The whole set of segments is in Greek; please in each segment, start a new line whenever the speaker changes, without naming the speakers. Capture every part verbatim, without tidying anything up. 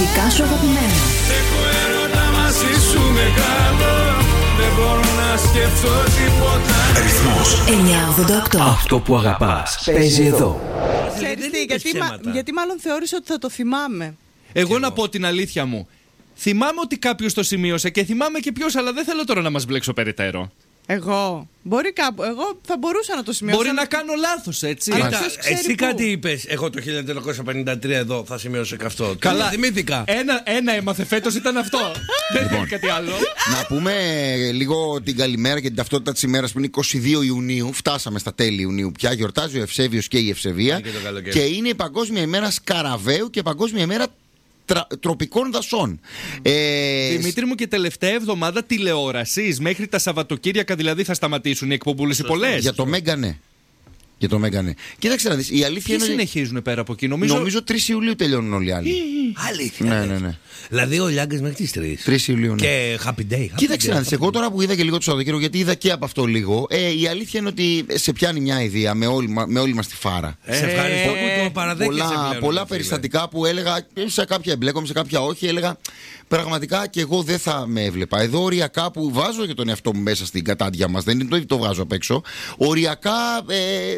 δικά σου αγαπημένα.
Έχω έρωτα μαζί σου μεγάλο. Δεν μπορώ να σκεφτώ τίποτα.
Ρυθμός
εννιακόσια ογδόντα οκτώ.
Αυτό που αγαπάς παίζει εδώ.
Ξέρεις τι, γιατί, μα, γιατί μάλλον θεώρησα ότι θα το θυμάμαι.
Εγώ να πω την αλήθεια μου. Θυμάμαι ότι κάποιος το σημείωσε και θυμάμαι και ποιος, αλλά δεν θέλω τώρα να μας μπλέξω περαιτέρω.
Εγώ. Μπορεί κάπου. Εγώ θα μπορούσα να το σημειώσω.
Μπορεί να κάνω λάθος, έτσι.
Αλλά
Κοίτα,
ποιος ξέρει
εσύ
πού.
κάτι είπες. Εγώ το χίλια εννιακόσια πενήντα τρία εδώ θα σημειώσω και αυτό.
Καλά.
Θυμήθηκα.
Ένα, ένα έμαθε φέτος, ήταν αυτό. Δεν είναι κάτι άλλο.
Να πούμε λίγο την καλημέρα και την ταυτότητα της ημέρας που είναι είκοσι δύο Ιουνίου. Φτάσαμε στα τέλη Ιουνίου πια. Γιορτάζει ο Ευσέβιος και η Ευσεβία.
Και το καλοκαίρι.
Και είναι η Παγκόσμια ημέρα Σκαραβαίου και Παγκόσμια ημέρα τρα, τροπικών δασών. Ε,
Δημήτρη μου, και τελευταία εβδομάδα τηλεόρασης. Μέχρι τα Σαββατοκύριακα δηλαδή θα σταματήσουν οι εκπομπούλες οι πολλές.
Για το Μέγκα, ναι. Για το Μέγκα, ναι. Κοίταξε να δεις, η αλήθεια
Τι
είναι.
συνεχίζουν πέρα από εκεί, νομίζω.
Νομίζω τρεις Ιουλίου τελειώνουν όλοι οι άλλοι.
Αλήθεια.
Ναι, ναι, ναι.
Δηλαδή ο Λιάγκας μέχρι τις τρεις.
τρεις Ιουλίου, ναι.
Και happy day. happy
Κοίταξε
day,
να δεις,
happy
εγώ
day.
τώρα που είδα και λίγο το Σαββατοκύριακο, γιατί είδα και από αυτό λίγο, ε, η αλήθεια είναι ότι σε πιάνει μια ιδέα με όλη, μα- με όλη μας τη φάρα.
Σε ευχαριστώ που το παραδέχεσαι
Πολλά,
πλέον,
πολλά
φίλε.
περιστατικά που έλεγα, σε κάποια εμπλέκομαι, σε κάποια όχι, έλεγα πραγματικά και εγώ δεν θα με έβλεπα. Εδώ οριακά που βάζω και τον εαυτό μου μέσα στην κατάντια μας, δεν είναι το, το βγάζω απ' έξω, οριακά ε,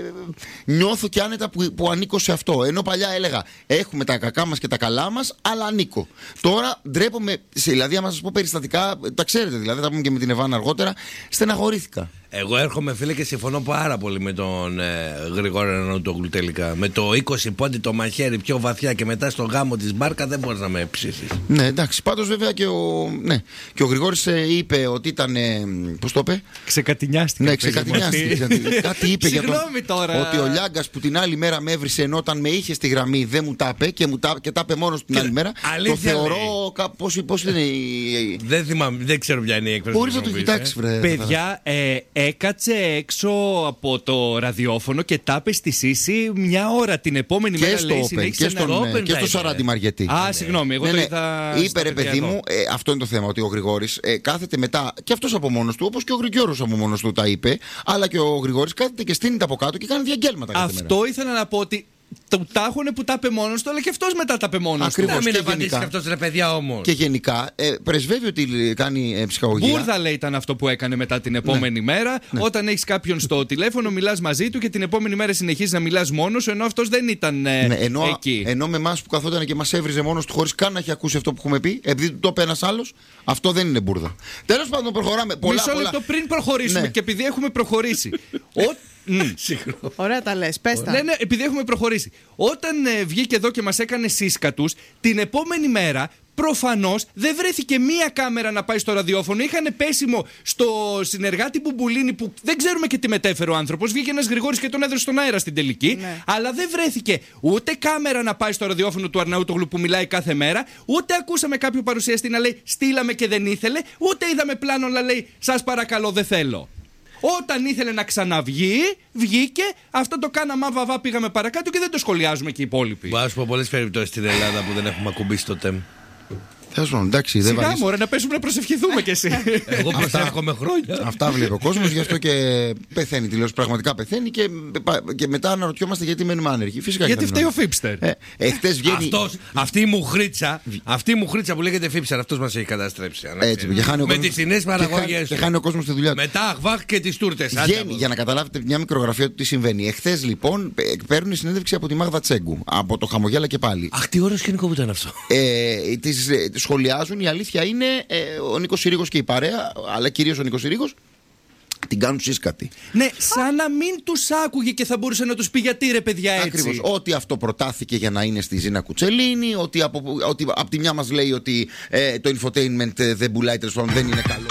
νιώθω και άνετα που, που ανήκω σε αυτό. Ενώ παλιά έλεγα έχουμε τα κακά μας και τα καλά μας, αλλά ανήκω. Τώρα ντρέπομαι, σε, δηλαδή άμα σας πω περιστατικά, τα ξέρετε δηλαδή, θα πούμε και με την Εβάνα αργότερα, στεναχωρήθηκα.
Εγώ έρχομαι, φίλε, και συμφωνώ πάρα πολύ με τον ε, Γρηγόρη Ανατολού τελικά. Με το είκοσι πόντι το μαχαίρι πιο βαθιά και μετά στο γάμο της μπάρκα δεν μπορείς να με ψήσεις.
Ναι, εντάξει. Πάντως βέβαια και ο, ναι, και ο Γρηγόρης ε, είπε ότι ήταν. Ε, πώς το είπε?
Ξεκατηνιάστηκε.
Ναι, ξεκατηνιάστηκε. Κάτι είπε για τον.
Συγγνώμη τώρα.
Ότι ο Λιάγκας που την άλλη μέρα με έβρισε ενώ όταν με είχε στη γραμμή δεν μου τα είπε και, μου τα, και τα είπε μόνος την άλλη μέρα. Το θεωρώ. Πώς πώς είναι η.
Δεν θυμάμαι, δεν ξέρω ποια είναι η έκφραση.
Μπορείς να το κοιτάξεις, βρε.
Παιδιά, ε, έκατσε έξω από το ραδιόφωνο και τα είπε στη Σύση μια ώρα την επόμενη
Και
μέρα.
στο
λέει,
Open
συνέχισε
και, στον,
ένα-
ε, και στο
τα είπε.
Σαράντι Μαριετή.
Α, συγγνώμη, εγώ
Ναι,
το
ναι.
είδα.
Είπε
στα
ρε
παιδιά
παιδί
εδώ.
μου, ε, αυτό είναι το θέμα, ότι ο Γρηγόρης ε, κάθεται μετά και αυτός από μόνος του, όπως και ο Γρηγόρος από μόνος του τα είπε, αλλά και ο Γρηγόρης κάθεται και στείνεται από κάτω και κάνει διαγγέλματα κάθε μέρα.
Αυτό ήθελα να πω ότι το τάχουνε που τα είπε μόνος του, αλλά και αυτός μετά τα είπε μόνος του.
Ακριβώς.
Να μην
και
απαντήσει
γενικά.
και αυτός, ρε παιδιά, όμως.
Και γενικά ε, πρεσβεύει ότι κάνει ε, ψυχαγωγία.
Μπούρδα, λέει, ήταν αυτό που έκανε μετά την επόμενη μέρα. Όταν έχεις κάποιον στο τηλέφωνο, μιλάς μαζί του και την επόμενη μέρα συνεχίζεις να μιλάς μόνος σου, ενώ αυτός δεν ήταν ε,
Ναι, ενώ,
εκεί.
ενώ με εμάς που καθόταν και μας έβριζε μόνος του χωρίς καν να έχει ακούσει αυτό που έχουμε πει, επειδή του το είπε ένας άλλος, αυτό δεν είναι μπούρδα. Τέλος πάντων, προχωράμε. Πολλά,
Μισό
πολλά...
λεπτό πριν προχωρήσουμε,
Ναι.
και επειδή έχουμε προχωρήσει. Ο- Μμ.
Ωραία τα λες, πες τα.
Ναι, ναι, επειδή έχουμε προχωρήσει. Όταν ε, βγήκε εδώ και μας έκανε σύσκα τους, την επόμενη μέρα προφανώς δεν βρέθηκε μία κάμερα να πάει στο ραδιόφωνο. Είχαν πέσιμο στο συνεργάτη Μπουμπουλίνη που δεν ξέρουμε και τι μετέφερε ο άνθρωπος. Βγήκε ένας Γρηγόρης και τον έδωσε στον αέρα στην τελική.
Ναι.
Αλλά δεν βρέθηκε ούτε κάμερα να πάει στο ραδιόφωνο του Αρναούτογλου που μιλάει κάθε μέρα, ούτε ακούσαμε κάποιο παρουσιαστή να λέει στείλαμε και δεν ήθελε, ούτε είδαμε πλάνο να λέει σας παρακαλώ δεν θέλω. Όταν ήθελε να ξαναβγεί, βγήκε. Αυτό το κάναμε βαβά, πήγαμε παρακάτω και δεν το σχολιάζουμε και οι υπόλοιποι.
Μπορώ να σου πω πολλές περιπτώσεις στην Ελλάδα που δεν έχουμε ακουμπήσει το τέμ.
Τέλος πάντων, εντάξει, δεν
Σιγά
βαριέσαι.
μωρέ, να πέσουμε να προσευχηθούμε κι εσύ.
Εγώ προσεύχομαι χρόνια.
Αυτά βλέπει ο κόσμος, γι' αυτό και πεθαίνει τηλεόραση. Πραγματικά πεθαίνει και, και μετά αναρωτιόμαστε γιατί μένουμε άνεργοι. Φυσικά
Γιατί
και θα
φταίει ο
μείνουμε.
Φίπστερ.
Ε, εχθές βγαίνει.
Αυτός, αυτή η μουχρίτσα, αυτή η μουχρίτσα που λέγεται Φίψερ, αυτός μας έχει καταστρέψει. να
Έτσι,
ξέρεις.
και χάνει ο
Με
κόσμος-
τις φθηνές
και χάνει-
παραγωγές.
Και χάνει ο κόσμος τη δουλειά του.
Μετά αχβάχ και τις τούρτες. άντε
Βγαίνει,
από
για να καταλάβετε μια μικρογραφία του τι συμβαίνει. Εχθές λοιπόν πε- παίρνουν συνέντευξη από τη Μάγδα Τσέγκου. Από το Χαμογέλα και πάλι.
Αχ, τι ωραίο σκηνικό που ήταν αυτό.
Ε, τις, ε, τις σχολιάζουν. Η αλήθεια είναι ε, ο Νίκος Συρίγος και η παρέα, αλλά κυρίως ο Νίκος Συρίγος, την κάνουν σύσκατη.
Ναι, σαν να μην τους άκουγε και θα μπορούσε να τους πει γιατί ρε παιδιά έτσι.
Ακριβώς. Ότι αυτό προτάθηκε για να είναι στη Ζήνα Κουτσελίνη, ότι από, ότι από τη μια μας λέει ότι ε, το infotainment ε, δεν πουλάει, τέλος πάντων δεν είναι καλό.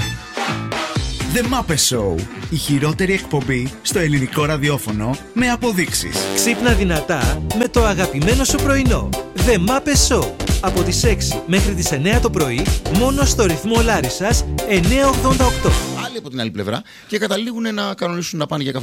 The Muppet Show. Η χειρότερη εκπομπή στο ελληνικό ραδιόφωνο με αποδείξεις.
Ξύπνα δυνατά με το αγαπημένο σου πρωινό. The Muppet Show. Από τις έξι μέχρι τις εννιά το πρωί, μόνο στο ρυθμό Λάρισσας εννιακόσια ογδόντα οκτώ.
Άλλοι από την άλλη πλευρά και καταλήγουν να κανονίσουν να πάνε για καφεδάκο.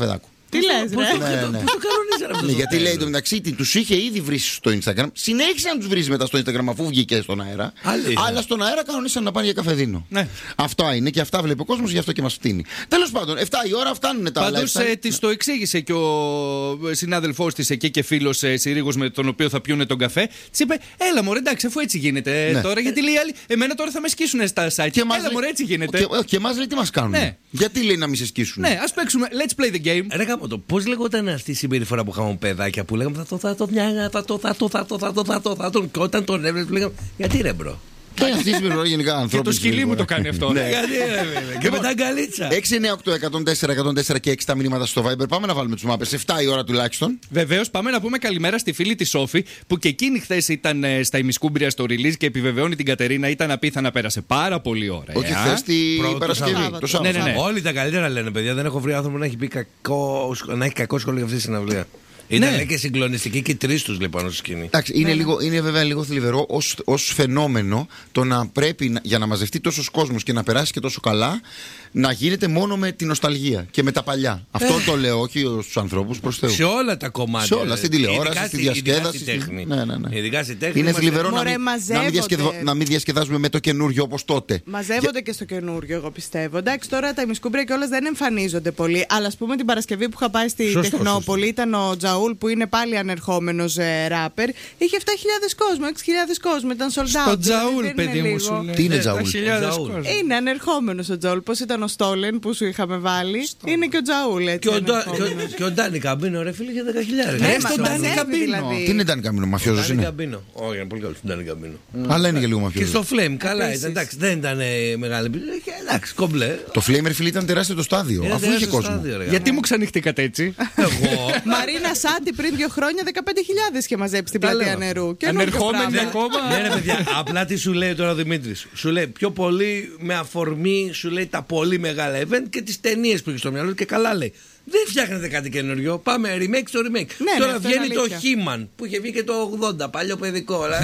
Τι λες, ρε?
Ναι, ναι.
Πώς το κανονίζανε αυτό?
Ναι, γιατί λέει το μεταξύ του είχε ήδη βρει στο Instagram. Συνέχισε να του βρει μετά στο Instagram αφού βγήκε στον αέρα.
Αλήθεια.
Αλλά στον αέρα κανονίσαν να πάνε για καφεδίνο.
Ναι.
Αυτά είναι και αυτά βλέπει ο κόσμο, γι' αυτό και μα φτύνει. Τέλος πάντων, εφτά η ώρα φτάνουν τα άλλα.
Πάντως ε, της το εξήγησε και ο συνάδελφός της εκεί και φίλος ε, Συρίγος με τον οποίο θα πιούνε τον καφέ. Της είπε, έλα μωρέ, εντάξει, αφού έτσι γίνεται ε,
Ναι.
τώρα, γιατί λέει άλλη, εμένα τώρα θα με σκίσουν στα site.
Και μας
Έλα
λέει-
μωρέ, έτσι γίνεται.
Και, και εμάς λέει τι μας κάνουν.
Ναι.
Γιατί λέει να μην σε σκίσουν.
Ναι, ας παίξουμε, let's play the game.
Ρε γάμο το, πώς λεγόταν αυτή η συμπεριφορά που είχαμε παιδάκια που λέγαμε θα το, θα το, μια, θα το, θα το, θα το, θα το, θα το, θα το, και όταν τον έβλεπες λέγαμε, γιατί ρε μπρο.
Και αυτή η συμπεριφορά γενικά
Και
ανθρώπου.
το σκυλί μου το κάνει αυτό.
Ναι.
Γιατί ρε βέβαια, και μετά αγκαλίτσα.
έξι εννιά οκτώ εκατόν τέσσερα εκατόν τέσσερα και έξι τα μηνύματα στο Viber. Πάμε να βάλουμε τους μάπες. εφτά η ώρα τουλάχιστον.
Βεβαίως, πάμε να πούμε καλημέρα στη φίλη τη Σόφη που και εκείνη χθες ήταν ε, στα ημισκούμπρια στο release και επιβεβαιώνει την Κατερίνα. Ήταν απίθανα, πέρασε πάρα πολύ ωραία.
Όχι χθες την
Πρώτο
Παρασκευή.
Σάββατο.
Το Σάββατο.
Ναι, ναι, ναι.
Όλοι τα καλύτερα λένε, παιδιά. Δεν έχω βρει άνθρωπο να έχει, πει κακό, να έχει κακό σχόλιο για αυτή τη συναυλία. Ήταν
Ναι.
και συγκλονιστική και οι τρεις τους λοιπόν στο σκηνή.
Εντάξει, είναι, λίγο, είναι βέβαια λίγο θλιβερό ως, ως φαινόμενο το να πρέπει να, για να μαζευτεί τόσος κόσμος και να περάσει και τόσο καλά να γίνεται μόνο με την νοσταλγία και με τα παλιά. Αυτό το λέω όχι στους ανθρώπους, προς Θεού.
Σε όλα τα κομμάτια.
Σε όλα, στην τηλεόραση,
Ειδικά
στη
ειδικά
διασκέδαση.
στη τέχνη.
Ναι, ναι, ναι.
Ειδικά στη τέχνη.
Είναι
είμαστε-
θλιβερό να
Μωρέ,
μην, να, μην
μαζεύονται.
διασκεδα- να μην διασκεδάζουμε με το καινούριο όπως τότε.
Μαζεύονται και στο καινούριο, εγώ πιστεύω. Εντάξει, τώρα τα ημισκούμπρια κιόλας δεν εμφανίζονται πολύ. Αλλά α πούμε την Παρασκευή που είχα πάει στη
Σωστό,
Τεχνόπολη, ήταν ο Τζαούλ που είναι πάλι ανερχόμενος ε, ράπερ. Είχε επτά χιλιάδες κόσμο, έξι χιλιάδες κόσμο, ήταν sold out.
Στο
Δηλαδή,
Τζαούλ,
δεν
παιδί
είναι
μου,
λίγο.
σου λέει.
Τι είναι
Ε,
Τζαούλ?
τα χιλιάδες
Τζαούλ.
κόσμο.
Είναι ανερχόμενος ο Τζαούλ. Πώς ήταν ο Στόλεν που σου είχαμε βάλει. Είναι και ο Τζαούλ έτσι.
Και ο Ντα-
ανερχόμενος.
και ο- και ο Ντάνι Καμπίνο, ρε φίλε, για δέκα χιλιάδες.
Ναι,
Ρε,
μα
στον
μαζεύει
Ντάνι Καμπίνο.
δηλαδή.
Τι είναι Ντάνι Καμπίνο, μαφιόζος
Ντάνι
είναι.
Καμπίνο. Όχι, είναι πολύ καλό στον Ντάνι Καμπίνο.
Αλλά είναι και λίγο
Και
μαφιόζος.
στο Flame, καλά
Επίσης.
ήταν. Εντάξει, δεν ήταν ε, μεγάλη επιτυχία. είχε, Εντάξει, κομπλέ.
Το Flamer φίλε ήταν τεράστιο το στάδιο.
Ήταν
Αφού είχε
τεράστιο
κόσμο.
στάδιο, ρε,
Γιατί
γάμο.
μου ξανοιχτήκατε έτσι.
Εγώ.
Μαρίνα Σάντι πριν δύο χρόνια δεκαπέντε χιλιάδες είχε μαζέψει στην
Τα
πλατεία
λέω.
νερού. Και
Ανερχόμενοι ακόμα.
Ναι, ρε παιδιά, απλά τι σου λέει τώρα ο Δημήτρης. Σου λέει πιο πολύ με αφορμή, σου λέει τα πολύ μεγάλα event και τις ταινίες που έχει στο μυαλό του και καλά λέει. Δεν φτιάχνετε κάτι καινούριο. Πάμε remake στο remake.
Ναι,
Τώρα
ναι, αυτό
βγαίνει
είναι
το
αλήθεια.
He-Man που είχε βγει και το ογδόντα, παλιό παιδικό. αλλά-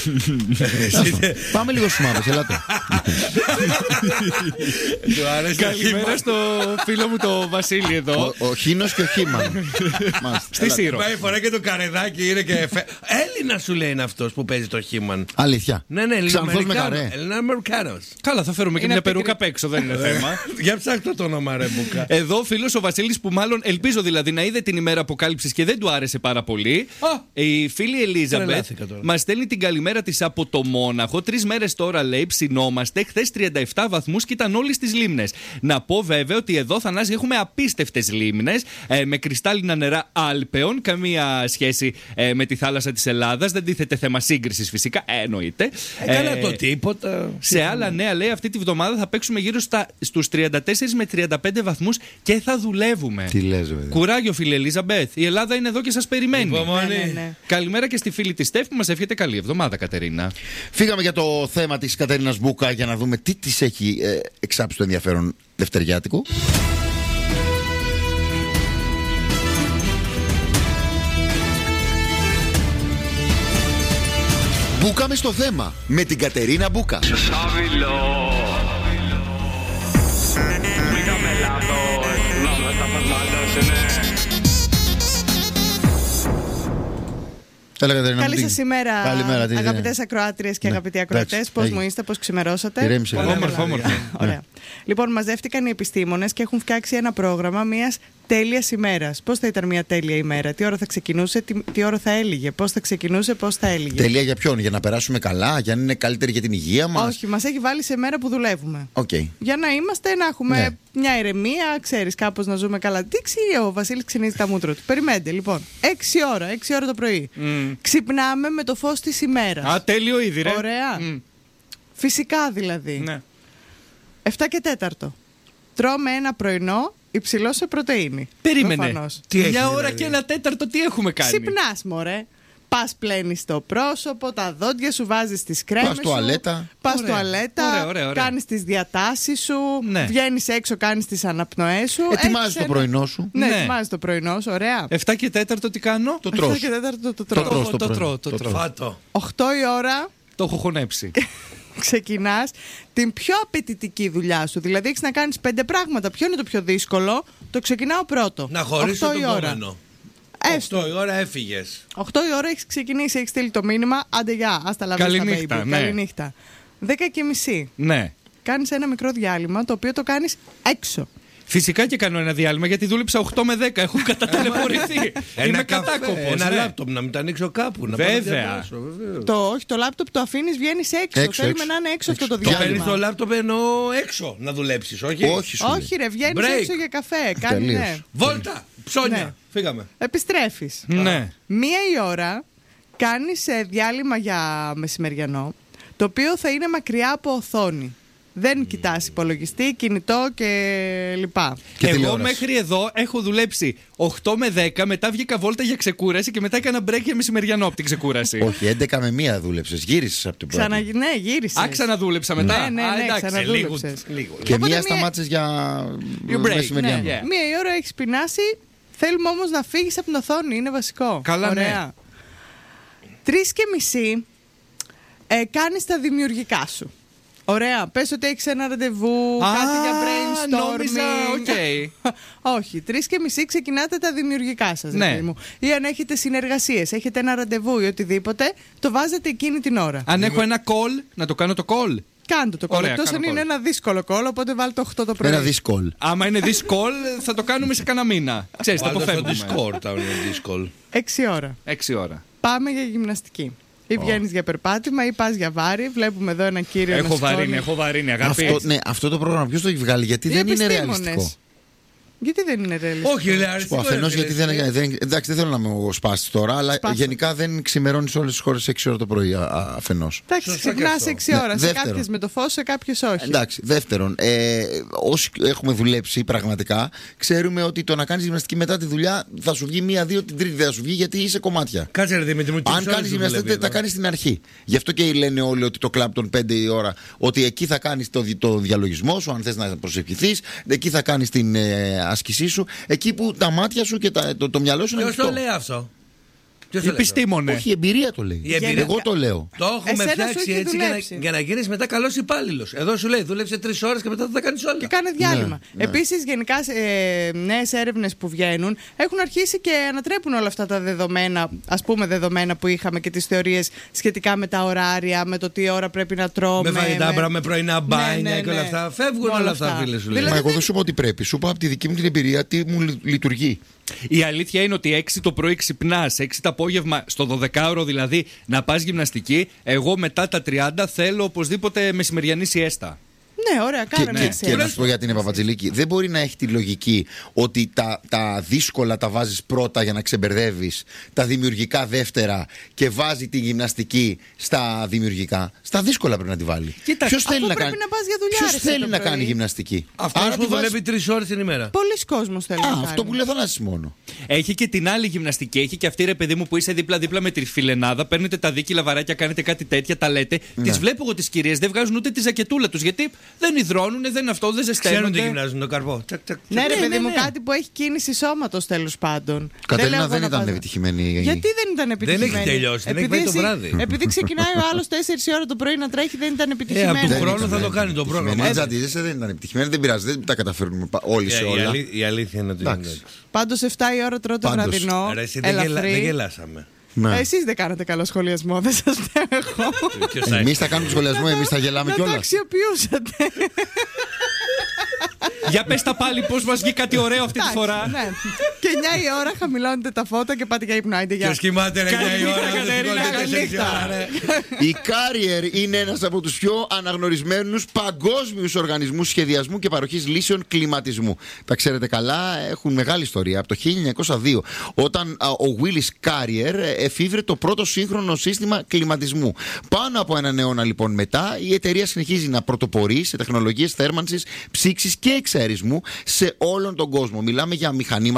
Πάμε λίγο στους μάπες, ελάτε.
Του αρέσει το
Καλημέρα
He-Man.
στο φίλο μου το Βασίλη εδώ.
Ο, ο Χίνος και ο Χίμαν.
Στη Σύρο.
Πάει φορά και το καρεδάκι είναι και εφέ. Έλληνα σου λέει είναι αυτός που παίζει το He-Man.
Αλήθεια.
Ναι, ναι,
Ξανθός με
Ελληνοαμερικάνος.
καρέ.
Ελληνοαμερικάνος.
Καλά, θα φέρουμε και
Είναι
μια
πικρή.
περούκα απ' έξω, δεν είναι θέμα.
Για ψάχτω το όνομα ρε Μπουκα.
Εδώ φίλο ο Βασίλη που μάλλον ελπίζω δηλαδή να είδε την ημέρα αποκάλυψη και δεν του άρεσε πάρα πολύ.
Α!
Η φίλη Ελίζαμπετ
Τρελάθηκα τώρα.
μα στέλνει την καλημέρα τη από το Μόναχο. Τρει μέρε τώρα λέει ψινόμαστε. Χθε τριάντα επτά βαθμού και ήταν όλοι στι λίμνες. Να πω βέβαια ότι εδώ Θανάση έχουμε απίστευτε λίμνες ε, με κρυστάλλινα νερά Άλπαιων. Καμία σχέση ε, με τη θάλασσα τη Ελλάδα. Δεν τίθεται θέμα σύγκριση φυσικά. Ε, εννοείται.
Ε, καλά
Ε,
το τίποτα.
σε άλλα νέα λέει αυτή τη βδομάδα θα παίξουμε γύρω στα, στους τριάντα τέσσερα με τριάντα πέντε βαθμούς και θα δουλεύουμε.
Τι λες, βέβαια.
Κουράγιο φίλε Ελίζαμπεθ. Η Ελλάδα είναι εδώ και σας περιμένει.
Υπομονή.
Ναι, ναι, ναι.
Καλημέρα και στη φίλη της Στεφ που μας εύχεται καλή εβδομάδα Κατερίνα.
Φύγαμε για το θέμα της Κατερίνας Μπούκα για να δούμε τι της έχει ε, εξάψει το ενδιαφέρον δευτεριάτικο. Μπούκαμε στο θέμα με την Κατερίνα Μπούκα. Έλα, Κατερίνα,
Καλή
μου, τι-
σας ημέρα,
Καλημέρα, τι-
αγαπητές ακροάτριες και
Ναι,
αγαπητοί ακροατές.
εντάξει,
Πώς
έγινε.
μου είστε, πώς ξημερώσατε.
Ηρέμησε,
Πολύ
όμορφα,
καλά.
όμορφα.
Ωραία. Λοιπόν, μαζεύτηκαν οι επιστήμονες και έχουν φτιάξει ένα πρόγραμμα μιας τέλειας ημέρας. Πώς θα ήταν μια τέλεια ημέρα, τι ώρα θα ξεκινούσε, τι, τι ώρα θα έλυγε, πώς θα ξεκινούσε, πώς θα έλυγε.
Τέλεια για ποιον, για να περάσουμε καλά, για να είναι καλύτερη για την υγεία μας.
Όχι, μας έχει βάλει σε μέρα που δουλεύουμε.
Οκ.
Για να είμαστε, να έχουμε
Ναι.
μια ηρεμία, ξέρεις, κάπως να ζούμε καλά. Τι ξέρει ο Βασίλης ξυνίζει τα μούτρα του. Περιμένετε, λοιπόν. έξι ώρα, έξι ώρα το πρωί. Ξυπνάμε με το φως της ημέρας.
Α, τέλειο ήδη ρε.
Ωραία.
Μμ.
Φυσικά δηλαδή.
Ναι.
εφτά και τέταρτο. Τρώμε ένα πρωινό υψηλό σε πρωτεΐνη.
Περίμενε.
Προφανώς.
Τι έχει,
Μια ώρα
δηλαδή?
και ένα τέταρτο τι έχουμε κάνει.
Ξυπνάς, μωρέ. Πας πλένεις το πρόσωπο, τα δόντια σου, βάζεις τις κρέμες
Πας
σου.
τουαλέτα.
Πας
Ωραία.
τουαλέτα.
Ωραία, ωραία, ωραία.
Κάνεις τις διατάσεις σου.
Ναι.
Βγαίνεις έξω, κάνεις τις αναπνοές σου.
Ετοιμάζεις
έχεις
το
ένα-
πρωινό σου.
Ναι,
Ναι.
ετοιμάζεις το πρωινό σου. Ωραία.
εφτά και τέταρτο τι κάνω.
Το
εφτά
τρως.
και τέταρτο το
Το
τρώω.
τρως το
το
πρωινό.
τρώω, το
Το
τρώω.
Φάτο.
οκτώ η ώρα
Το έχω χωνέψει.
ξεκινάς την πιο απαιτητική δουλειά σου. Δηλαδή έχεις να κάνεις πέντε πράγματα. Ποιο είναι το πιο δύσκολο? Το ξεκινάω πρώτο.
Να χωρίσω
οκτώ
το
η ώρα.
επόμενο.
Έστω.
οκτώ η ώρα έφυγες.
οκτώ η ώρα έχεις ξεκινήσει, έχεις στείλει το μήνυμα. Άντε γεια, άστα λαβίστα
Καληνύχτα,
baby.
ναι.
Καληνύχτα. Δέκα και μισή.
Ναι.
Κάνεις ένα μικρό διάλειμμα, το οποίο το κάνεις έξω.
Φυσικά και κάνω ένα διάλειμμα γιατί δούλεψα οκτώ με δέκα. Έχω καταταλαιπωρηθεί. Είμαι
Ένα
κατάκοπος.
Ένα
ναι.
λάπτοπ να μην το ανοίξω κάπου. Να
Βέβαια.
πάω να διαβάσω, βεβαίως.
Το, όχι, το λάπτοπ το αφήνεις, βγαίνεις έξω.
Έξω,
Θέλουμε
έξω.
να είναι έξω,
Έξω.
αυτό το
Το παίρνεις
διάλειμμα.
το λάπτοπ ενώ έξω να δουλέψεις, όχι.
Όχι, σου λέει.
Όχι, ρε, βγαίνεις
Break.
έξω για καφέ. Κάνει,
Τελείως.
ναι.
Βόλτα, ψώνια.
Ναι.
Φύγαμε.
Επιστρέφεις.
Ναι.
Μία η ώρα κάνεις ε, διάλειμμα για μεσημεριανό, το οποίο θα είναι μακριά από οθόνη. Δεν κοιτάς υπολογιστή, κινητό και λοιπά.
Και
Εγώ
τηλεόραση.
μέχρι εδώ έχω δουλέψει οκτώ με δέκα, μετά βγήκα βόλτα για ξεκούραση και μετά έκανα break για μεσημεριανό από την ξεκούραση.
Όχι, έντεκα με μία δούλεψες. Γύρισες από την πρώτη.
Ξανα, ναι, γύρισες.
Α, ξαναδούλεψα μετά.
Ναι, ναι,
Α,
ναι,
εντάξει.
ξαναδούλεψες.
Λίγο.
Και
Οπότε
μία
μία-
σταμάτησες για
You break.
μεσημεριανό.
Ναι. Yeah.
Μία η ώρα έχεις πεινάσει, θέλουμε όμως να φύγεις από την οθόνη, είναι βασικό.
Καλά, ναι.
Ωραία. Τρεις και μισή ε, κάνεις τα δημιουργικά σου. Ωραία. Πες ότι έχεις ένα ραντεβού,
Α,
κάτι για brainstorming.
νόμιζα, οκ.
Όχι. Τρεις και μισή ξεκινάτε τα δημιουργικά σας.
Ναι.
ρε παιδί μου. Ή αν έχετε συνεργασίες, έχετε ένα ραντεβού ή οτιδήποτε, το βάζετε εκείνη την ώρα.
Αν έχω ένα call, να το κάνω το call.
Κάντε το κόλλο.
Ωραία,
Εκτός αν
κάνω
είναι
call.
ένα δύσκολο κόλλο, οπότε βάλτε το οκτώ το πρωί.
Ένα δύσκολο.
Άμα είναι this call, θα το κάνουμε σε κανένα μήνα. Ξέρεις, το
Βάλτε στο
αποφεύγουμε.
Discord, αν είναι Discord.
Έξι ώρα.
Έξι ώρα.
Πάμε για γυμναστική. Ή βγαίνεις για περπάτημα ή πας για βάρη. Βλέπουμε εδώ ένα κύριο.
Έχω
να σηκώνει.
βαρύνει, έχω βαρύνει, αγάπη.
Αυτό, ναι, αυτό το πρόγραμμα ποιος το έχει βγάλει, γιατί
Οι
δεν είναι
επιστήμονες.
ρεαλιστικό.
Γιατί δεν είναι ρεαλιστικό.
Όχι, ρεαλιστικό.
Αφενό γιατί δεν, δεν. Εντάξει, δεν θέλω να με σπάσει τώρα, αλλά
Σπάσου.
γενικά δεν ξημερώνει σε όλες τις χώρες έξι ώρα το πρωί αφενό.
Εντάξει,
Σωστά και
ξυπνάς
αυτό.
έξι
Ναι,
ώρα. Σε
δεύτερον.
κάποιες με το φως, σε κάποιες όχι.
Εντάξει, δεύτερον, ε, όσοι έχουμε δουλέψει πραγματικά, ξέρουμε ότι το να κάνει γυμναστική μετά τη δουλειά θα σου βγει μία-δύο, την τρίτη δεν θα σου βγει γιατί είσαι κομμάτια.
Κάτσε ρε Δημήτρη μου,
Αν κάνει γυμναστική, τα κάνει στην αρχή. Γι' αυτό και λένε όλοι ότι το κλαμπ των πέντε η ώρα, ότι εκεί θα κάνει το, το διαλογισμό σου, αν θε να προσευχηθεί, εκεί θα κάνει την ε, άσκησή σου, εκεί που τα μάτια σου και τα, το, το μυαλό σου είναι
Ποιος το
ανοιχτό.
λέει αυτό? Ποιος το λέει αυτό?
Επιστήμονε.
Όχι, η εμπειρία το λέει.
Η εμπειρία.
Εγώ το λέω.
Το έχουμε
Εσένα σου
φτιάξει
έχει
έτσι για να,
δουλέψει.
για να γίνεις μετά καλός υπάλληλος. Εδώ σου λέει δούλεψε τρεις ώρες και μετά θα τα κάνεις όλα.
Και κάνε διάλειμμα.
Ναι, ναι.
Επίσης, γενικά, ε, νέες έρευνες που βγαίνουν έχουν αρχίσει και ανατρέπουν όλα αυτά τα δεδομένα, ας πούμε, δεδομένα που είχαμε και τις θεωρίες σχετικά με τα ωράρια, με το τι ώρα πρέπει να τρώμε.
Με φαγητά, με πρωινά μπάνια
ναι,
και όλα
ναι.
αυτά. Φεύγουν
Όλα
όλα αυτά,
αυτά.
φίλε σου.
Δηλαδή,
λέει.
Μα εγώ δεν σου είπα ότι πρέπει. Σου είπα από τη δική μου την εμπειρία τι μου λει- λειτουργεί.
Η αλήθεια είναι ότι έξι το πρωί ξυπνάς, έξι το απόγευμα, στο δωδεκάωρο δηλαδή, να πας γυμναστική. Εγώ μετά τα τριάντα θέλω οπωσδήποτε μεσημεριανή σιέστα.
Ναι, ωραία,
Και,
κάναμε
και,
έτσι.
και να σου πω για την Παπατζηλίκη, δεν μπορεί να έχει τη λογική ότι τα, τα δύσκολα τα βάζεις πρώτα για να ξεμπερδεύεις, τα δημιουργικά δεύτερα και βάζει τη γυμναστική στα δημιουργικά. Στα δύσκολα πρέπει να τη βάλει.
Κοίτα,
Ποιος
αφού
θέλει να
πρέπει
κάνει,
να πας για δουλειά,
ποιος
ρε,
θέλει
το
να
πρωί.
κάνει γυμναστική.
Αυτός
Άρα
που
τη βάζεις-
δουλεύει τρεις ώρες την ημέρα.
Πολλοί κόσμος θέλουν
Α,
να κάνει.
αυτό που λέει ο Θανάσης μόνο.
Έχει και την άλλη γυμναστική. Έχει και αυτή ρε παιδί μου που είσαι δίπλα-δίπλα με τη φιλενάδα. Παίρνετε τα δίκυλα βαράκια, κάνετε κάτι τέτοια, τα λέτε.
Ναι.
Τις βλέπω εγώ τις κυρίες, δεν βγάζουν ούτε τη ζακετούλα τους. Γιατί δεν υδρώνουν, δεν αυτό, δεν
Ξέρουν τι
ζεσταίνονται.
γυμνάζουν τον καρπό. Τσακ, τσακ,
Ναι, ρε
Ναι,
παιδί
ναι,
μου,
ναι.
κάτι που έχει κίνηση σώματος τέλος πάντων.
Κατερίνα
λέω εγώ
δεν
να
ήταν
πας-
επιτυχημένη.
Γιατί δεν ήταν επιτυχημένη.
έχει τελειώσει, δεν έχει
Επειδή
πάει το
εσύ-
βράδυ.
Επειδή ξεκινάει ο άλλος τέσσερις η ώρα το πρωί να τρέχει, δεν ήταν
Ε,
επιτυχημένη.
από του
Δεν
χρόνου
ήταν
θα το κάνει το
επιτυχημένη.
πρόγραμμα.
Δεν τζαντίζεσαι, δεν ήταν επιτυχημένη. Δεν πειράζει, δεν τα καταφέρνουμε πα- όλοι σε
Ε, η
όλα.
αλή- Η αλήθεια είναι ότι είναι
Εντάξει.
έτσι.
Πάντως εφτά η ώρα τρώτε
Πάντως.
βραδινό.
Ρε, εσύ δεν γελα-
ελαφρύ.
δεν γελάσαμε.
Ναι.
Ε, Εσείς δεν κάνατε καλό σχολιασμό, δεν σας λέω εγώ.
Ποιος θα
Εμεί θα κάνουμε το σχολιασμό, εμεί θα γελάμε
Να το
κιόλα.
αξιοποιούσατε.
Για πες τα πάλι πώς μας βγει κάτι ωραίο αυτή τη
Εντάξει,
φορά.
ναι. Και εννιά η ώρα χαμηλώνετε τα φώτα και πάτε για ύπνο. Άιντε, γεια.
Ποιος κοιμάται ρε
Καλή
για η ώρα,
νύχτα,
δεν
Κατερίνα,
σηκώνεται
καλή
τέσσερις
νύχτα.
ώρα, ρε.
Η Carrier είναι ένας από τους πιο αναγνωρισμένους παγκόσμιους οργανισμούς σχεδιασμού και παροχής λύσεων κλιματισμού. Τα ξέρετε καλά, έχουν μεγάλη ιστορία. Από το χίλια εννιακόσια δύο, όταν α, ο Willis Carrier εφήβρε το πρώτο σύγχρονο σύστημα κλιματισμού. Πάνω από έναν αιώνα λοιπόν μετά, η εταιρεία συνεχίζει να πρωτοπορεί σε τεχνολογίες θέρμανσης, ψήξης και εξαερισμού σε όλον τον κόσμο. Μιλάμε για μηχανήματα, για εργαλεία.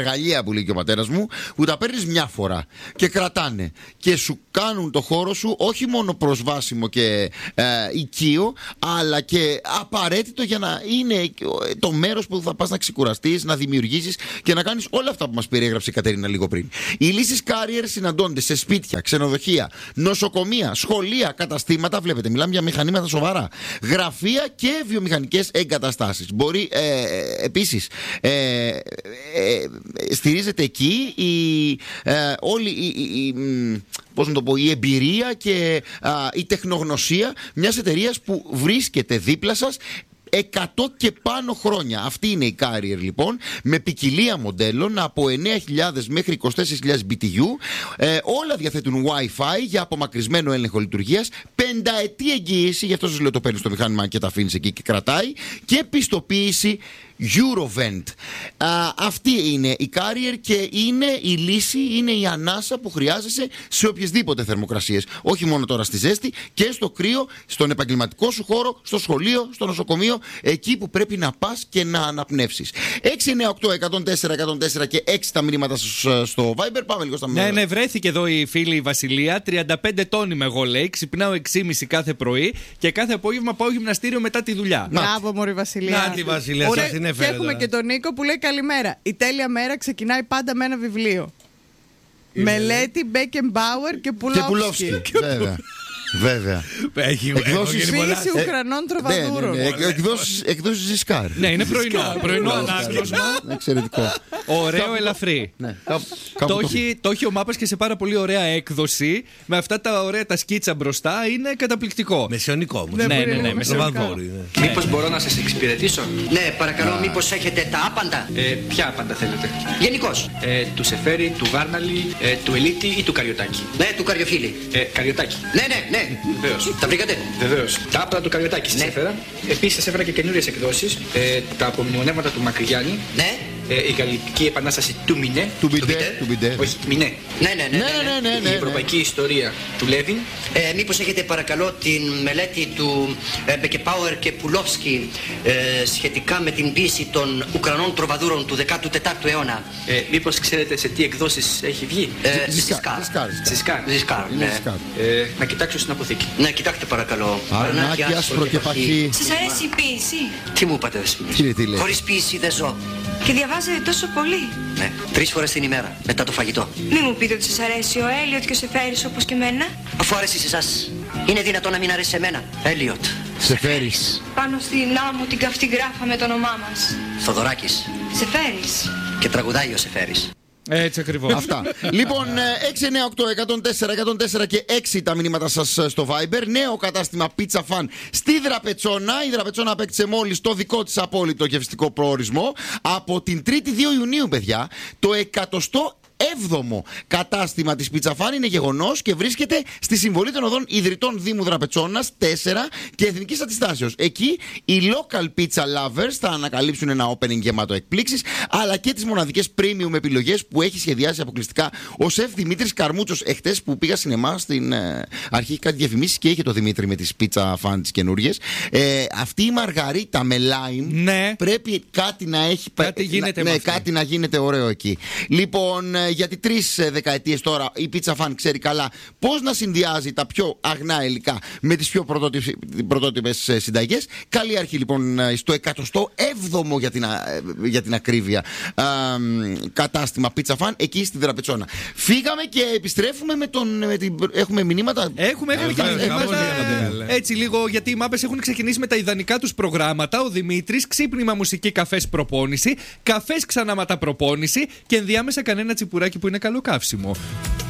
εργαλεία που λέει και ο πατέρας μου, που τα παίρνεις μια φορά και κρατάνε και σου κάνουν το χώρο σου όχι μόνο προσβάσιμο και ε, οικείο, αλλά και απαραίτητο για να είναι το μέρος που θα πας να ξεκουραστείς, να δημιουργήσεις και να κάνεις όλα αυτά που μας περιέγραψε η Κατερίνα λίγο πριν. Οι λύσεις Carrier συναντώνται σε σπίτια, ξενοδοχεία, νοσοκομεία, σχολεία, καταστήματα. Βλέπετε, μιλάμε για μηχανήματα σοβαρά. Γραφεία και βιομηχανικές εγκαταστάσεις. Μπορεί ε, επίσης ε, ε, ε, στηρίζεται εκεί η, ε, όλη η, η, η, πώς να το πω, η εμπειρία και α, η τεχνογνωσία μιας εταιρείας που βρίσκεται δίπλα σας εκατό και πάνω χρόνια. Αυτή είναι η Carrier λοιπόν, με ποικιλία μοντέλων από εννέα χιλιάδες μέχρι είκοσι τέσσερις χιλιάδες μπι τι γιου. Ε, όλα διαθέτουν Wi-Fi για απομακρυσμένο έλεγχο λειτουργίας, πενταετή εγγύηση, γι' αυτό σας λέω το παίρνεις στο μηχάνημα και τα αφήνεις εκεί και κρατάει, και πιστοποίηση Eurovent. Α, αυτή είναι η Carrier και είναι η λύση, είναι η ανάσα που χρειάζεσαι σε οποιασδήποτε θερμοκρασίες. Όχι μόνο τώρα στη ζέστη, και στο κρύο, στον επαγγελματικό σου χώρο, στο σχολείο, στο νοσοκομείο, εκεί που πρέπει να πας και να αναπνεύσεις. έξι εννιά οκτώ εκατόν τέσσερα εκατόν τέσσερα και έξι τα μηνύματα στο Viber. Πάμε λίγο στα μηνύματα.
Ναι, ναι, βρέθηκε εδώ η φίλη η Βασιλεία. τριάντα πέντε τόνοι είμαι εγώ, λέει. Ξυπνάω έξι και μισή κάθε πρωί και κάθε απόγευμα πάω γυμναστήριο μετά τη δουλειά.
Μπράβο, μωρή Βασιλεία.
Να τη Βασιλεία, σας την έφερε.
Και έχουμε και τον Νίκο που λέει καλημέρα. Η τέλεια μέρα ξεκινάει πάντα με ένα βιβλίο. Είναι... Μελέτη Μπέκενμπάουερ και Πουλόφσκι.
Βέβαια. Βέβαια.
Έχει
εκδόσεις Ουκρανών τροβαδούρων.
Εκδόσεις Ζισκάρ.
Ναι, είναι πρωινό. Πρωινό ανάγνωσμα.
Εξαιρετικό.
Ωραίο, ελαφρύ. Το έχει ο Μάπας και σε πάρα πολύ ωραία έκδοση. Με αυτά τα ωραία τα σκίτσα μπροστά. Είναι καταπληκτικό.
Μεσαιωνικό όμω.
Ναι, ναι, ναι.
Μήπως μπορώ να σας εξυπηρετήσω?
Ναι, παρακαλώ, μήπως έχετε τα άπαντα?
Ποια άπαντα θέλετε?
Γενικώς.
Του Σεφέρι, του Βάρναλι, του Ελίτη ή του Καριωτάκη?
Ναι, του Καριοφίλη.
Καριωτάκη.
Ναι, ναι, ναι.
Βεβαίως.
Τα βρήκατε?
Βεβαίως. Τα άπλα του Καριωτάκη σας έφερα. Επίσης σας έφερα και καινούριες εκδόσεις. Ε, τα απομνημονεύματα του Μακρυγιάννη.
Ναι.
Ε, η Γαλλική Επανάσταση του Μινέ.
Του Μπιντέ.
Όχι, Μινέ.
Ναι, ναι, ναι.
ναι, ναι, ναι,
η Ευρωπαϊκή Ιστορία του Λέβιν.
Ε, μήπως έχετε παρακαλώ την μελέτη του ε, Μπεκεπάουερ και Πουλόφσκι ε, σχετικά με την ποίηση των Ουκρανών τροβαδούρων του δέκατου τέταρτου αιώνα?
Ε, μήπως ξέρετε σε τι εκδόσεις έχει βγει?
Ε, Ζισκάρ.
Ζισκάρ.
Ζισκάρ, ναι.
Ε, να κοιτάξω στην αποθήκη.
Ναι, κοιτάξτε παρακαλώ.
Αρνάκι, άσπρο και παχύ.
Σας αρέσει η ποίηση?
Τι μου είπατε? Χωρίς ποίηση δεν ζω.
Και διαβάζετε τόσο πολύ?
Ναι, τρεις φορές την ημέρα, μετά το φαγητό.
Μην μου πείτε ότι σας αρέσει ο Έλιοτ και ο Σεφέρης όπως και εμένα.
Αφού αρέσει σε εσάς, είναι δυνατόν να μην αρέσει σε εμένα? Έλιοτ.
Σεφέρης.
Πάνω στην άμμο την καυτή γράφα με το όνομά μας.
Θοδωράκης.
Σεφέρης.
Και τραγουδάει ο Σεφέρης.
Έτσι ακριβώς.
Αυτά. Λοιπόν, έξι εννιά οκτώ εκατόν τέσσερα εκατόν τέσσερα και έξι τα μηνύματα σας στο Viber. Νέο κατάστημα Pizza Fan στη Δραπετσόνα. Η Δραπετσόνα απέκτησε μόλις το δικό της απόλυτο γευστικό προορισμό. Από την τρίτη δύο Ιουνίου, παιδιά, το εκατοστό έβδομο κατάστημα της Pizza Fan είναι γεγονός και βρίσκεται στη Συμβολή των Οδών Ιδρυτών Δήμου Δραπετσόνας τέσσερα και Εθνικής Αντιστάσεως. Εκεί οι local pizza lovers θα ανακαλύψουν ένα opening γεμάτο εκπλήξεις, αλλά και τις μοναδικές premium επιλογές που έχει σχεδιάσει αποκλειστικά ο σεφ Δημήτρης Καρμούτσος. Εχθές που πήγα σινεμά στην ε, αρχή κάτι διαφημίσεις και είχε το Δημήτρη με τις Pizza Fan τις καινούριες. Ε, αυτή η μαργαρίτα με lime,
ναι,
πρέπει κάτι να έχει,
κάτι, γίνεται
ναι, κάτι να γίνεται ωραίο εκεί. Λοιπόν, γιατί τρεις δεκαετίες τώρα η Pizza Fan ξέρει καλά πώς να συνδυάζει τα πιο αγνά υλικά με τις πιο πρωτότυπες συνταγές. Καλή αρχή λοιπόν στο εκατοστό έβδομο για την, για την ακρίβεια α, κατάστημα Pizza Fan εκεί στη Δραπετσόνα. Φύγαμε και επιστρέφουμε με τον. Με την, έχουμε μηνύματα.
Έχουμε, έχουμε και μηνύματα. Έτσι λίγο, γιατί οι μάπες έχουν ξεκινήσει με τα ιδανικά τους προγράμματα. Ο Δημήτρης, ξύπνημα μουσική, καφές προπόνηση, καφές ξανά ματά προπόνηση και ενδιάμεσα κανένα τσιπουράκι που είναι καλό καύσιμο.